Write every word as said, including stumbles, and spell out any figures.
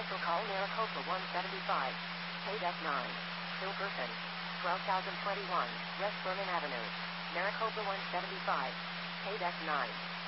Also call Maricopa one seventy-five. Pay deck nine. Hilkerson. twelve thousand twenty-one, West Furman Avenue. Maricopa one seventy-five. Pay deck nine.